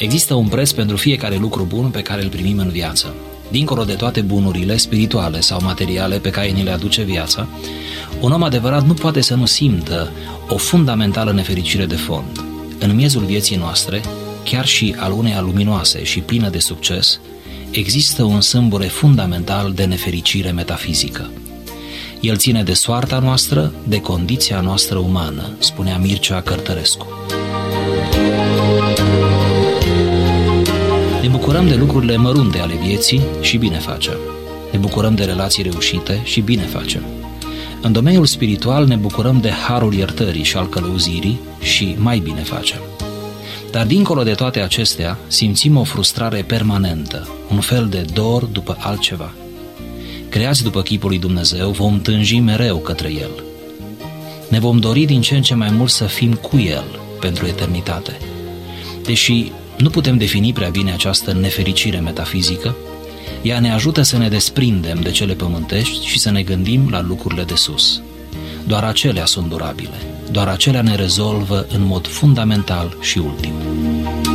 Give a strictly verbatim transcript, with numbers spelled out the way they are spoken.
Există un preț pentru fiecare lucru bun pe care îl primim în viață. Dincolo de toate bunurile spirituale sau materiale pe care ni le aduce viața, un om adevărat nu poate să nu simtă o fundamentală nefericire de fond. În miezul vieții noastre, chiar și al uneia luminoase și plină de succes, există un sâmbure fundamental de nefericire metafizică. El ține de soarta noastră, de condiția noastră umană, spunea Mircea Cărtărescu. Ne bucurăm de lucrurile mărunte ale vieții și bine facem. Ne bucurăm de relații reușite și bine facem. În domeniul spiritual ne bucurăm de harul iertării și al călăuzirii și mai bine facem. Dar dincolo de toate acestea, simțim o frustrare permanentă, un fel de dor după altceva. Creați după chipul lui Dumnezeu, vom tânji mereu către El. Ne vom dori din ce în ce mai mult să fim cu El pentru eternitate. Deși nu putem defini prea bine această nefericire metafizică, ea ne ajută să ne desprindem de cele pământești și să ne gândim la lucrurile de sus. Doar acelea sunt durabile, doar acelea ne rezolvă în mod fundamental și ultim.